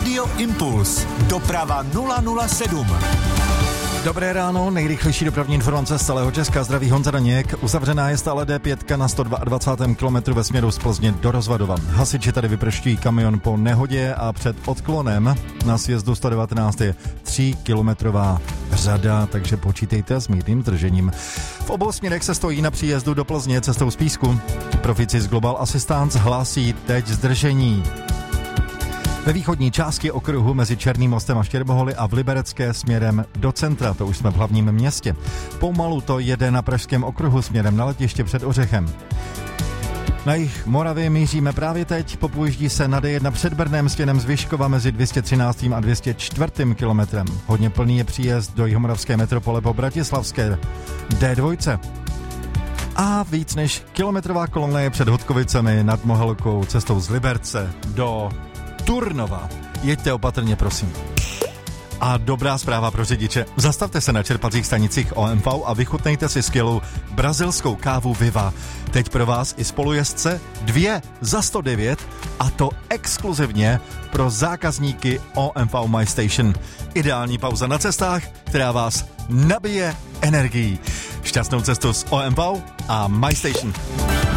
Radio Impuls. Doprava 007. Dobré ráno, nejrychlejší dopravní informace z celého Česka. Zdraví Honza Daněk. Uzavřená je stále D5 na 122. kilometru ve směru z Plzně do Rozvadova. Hasiči tady vypršťují kamion po nehodě a před odklonem na sjezdu 119 je 3kilometrová řada, takže počítejte s mírným zdržením. V obou směrech se stojí na příjezdu do Plzně cestou z Písku. Profici z Global Assistance hlásí teď zdržení. Ve východní části okruhu mezi Černým mostem a Štěrboholy a v Liberecké směrem do centra, to už jsme v hlavním městě. Pomalu to jede na Pražském okruhu směrem na letiště před Ořechem. Na jih Moravy míříme právě teď, popůjíždí se na D1 před Brnem směrem z Vyškova mezi 213. a 204. kilometrem. Hodně plný je příjezd do jihomoravské metropole po Bratislavské D2. A víc než kilometrová kolona je před Hodkovicemi nad Mohelkou cestou z Liberce do Turnova. Jeďte opatrně, prosím. A dobrá zpráva pro řidiče. Zastavte se na čerpacích stanicích OMV a vychutnejte si skvělou brazilskou kávu Viva. Teď pro vás i spolujezdce 2 za 109 a to exkluzivně pro zákazníky OMV My Station. Ideální pauza na cestách, která vás nabije energií. Šťastnou cestu s OMV a My Station.